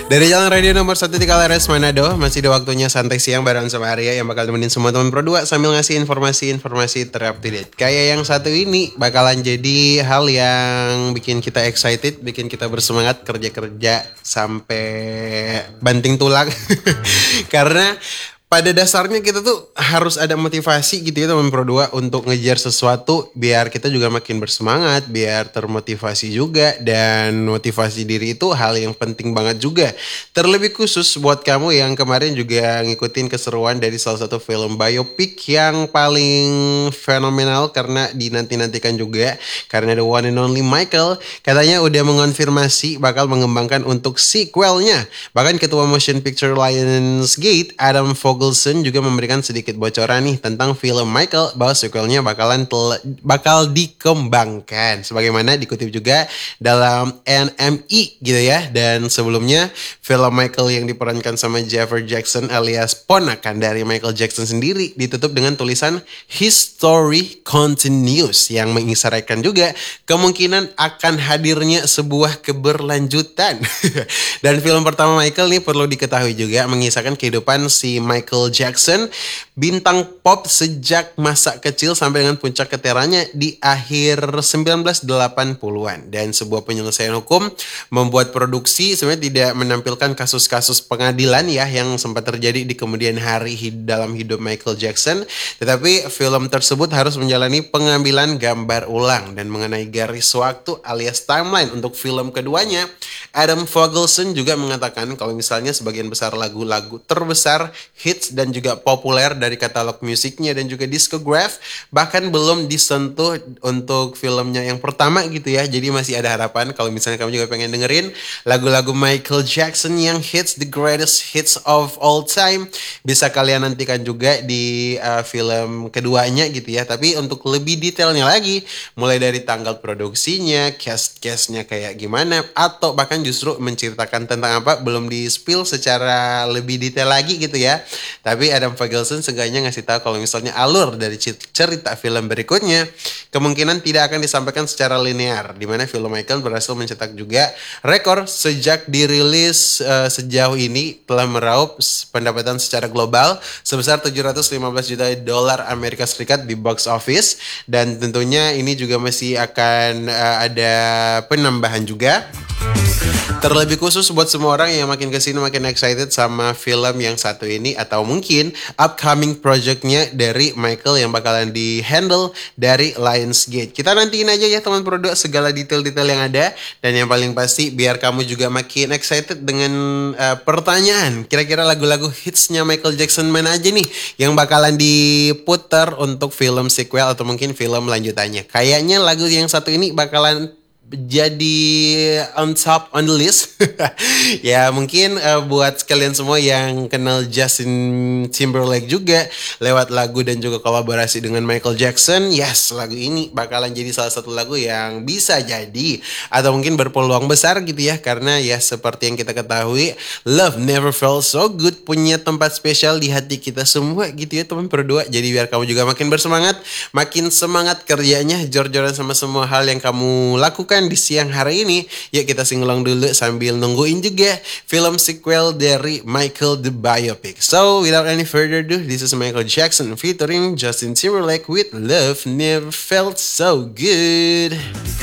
Dari Jalan Radio nomor 1 di Kalares Manado, masih ada waktunya santai siang bareng sama Arya yang bakal nemenin semua teman Pro 2 sambil ngasih informasi-informasi terupdate. Kayak yang satu ini bakalan jadi hal yang bikin kita excited, bikin kita bersemangat kerja-kerja sampai banting tulang. Karena pada dasarnya kita tuh harus ada motivasi gitu ya teman Pro 2 untuk ngejar sesuatu biar kita juga makin bersemangat, biar termotivasi juga, dan motivasi diri itu hal yang penting banget juga. Terlebih khusus buat kamu yang kemarin juga ngikutin keseruan dari salah satu film biopic yang paling fenomenal karena dinanti-nantikan juga, karena the one and only Michael katanya udah mengonfirmasi bakal mengembangkan untuk sequelnya. Bahkan Ketua Motion Picture Lionsgate Adam Fogelson juga memberikan sedikit bocoran nih tentang film Michael bahwa sequelnya bakal dikembangkan. Sebagaimana dikutip juga dalam NME gitu ya. Dan sebelumnya film Michael yang diperankan sama Jeffrey Jackson alias ponakan dari Michael Jackson sendiri ditutup dengan tulisan His Story Continues yang mengisyaratkan juga kemungkinan akan hadirnya sebuah keberlanjutan. Dan film pertama Michael nih perlu diketahui juga mengisahkan kehidupan si Michael Jackson, bintang pop sejak masa kecil sampai dengan puncak keterannya di akhir 1980-an. Dan sebuah penyelesaian hukum membuat produksi sebenarnya tidak menampilkan kasus-kasus pengadilan ya yang sempat terjadi di kemudian hari dalam hidup Michael Jackson. Tetapi film tersebut harus menjalani pengambilan gambar ulang. Dan mengenai garis waktu alias timeline untuk film keduanya, Adam Fogelson juga mengatakan kalau misalnya sebagian besar lagu-lagu terbesar, hits dan juga populer dari katalog musiknya dan juga discograph bahkan belum disentuh untuk filmnya yang pertama gitu ya. Jadi masih ada harapan kalau misalnya kamu juga pengen dengerin lagu-lagu Michael Jackson yang hits, the greatest hits of all time, bisa kalian nantikan juga di film keduanya gitu ya. Tapi untuk lebih detailnya lagi, mulai dari tanggal produksinya, cast-castnya kayak gimana, atau bahkan justru menceritakan tentang apa, belum di-spill secara lebih detail lagi gitu ya. Tapi Adam Fogelson seenggaknya ngasih tahu kalau misalnya alur dari cerita film berikutnya kemungkinan tidak akan disampaikan secara linear, di mana film Michael berhasil mencetak juga rekor sejak dirilis sejauh ini telah meraup pendapatan secara global sebesar 715 juta dolar Amerika Serikat di box office. Dan tentunya ini juga masih akan ada penambahan juga. Terlebih khusus buat semua orang yang makin kesini makin excited sama film yang satu ini, atau mungkin upcoming projectnya dari Michael yang bakalan di handle dari Lionsgate. Kita nantiin aja ya teman Pro 2 segala detail-detail yang ada. Dan yang paling pasti biar kamu juga makin excited dengan pertanyaan, kira-kira lagu-lagu hitsnya Michael Jackson mana aja nih yang bakalan diputar untuk film sequel atau mungkin film lanjutannya. Kayaknya lagu yang satu ini bakalan jadi on top on the list. Ya mungkin buat kalian semua yang kenal Justin Timberlake juga lewat lagu dan juga kolaborasi dengan Michael Jackson, yes, lagu ini bakalan jadi salah satu lagu yang bisa jadi atau mungkin berpeluang besar gitu ya. Karena ya seperti yang kita ketahui, Love Never Felt So Good punya tempat spesial di hati kita semua gitu ya teman Pro 2. Jadi biar kamu juga makin bersemangat, makin semangat kerjanya, jor-joran sama semua hal yang kamu lakukan di siang hari ini, yuk kita singelong dulu sambil nungguin juga film sequel dari Michael the Biopic. So without any further ado, this is Michael Jackson featuring Justin Timberlake with Love Never Felt So Good.